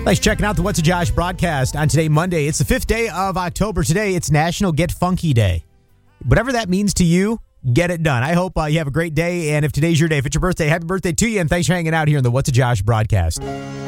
Thanks for checking out the What's a Josh broadcast on today, Monday. It's the 5th day of October. Today, it's National Get Funky Day. Whatever that means to you, get it done. I hope you have a great day, and if today's your day, if it's your birthday, happy birthday to you, and thanks for hanging out here on the What's a Josh broadcast.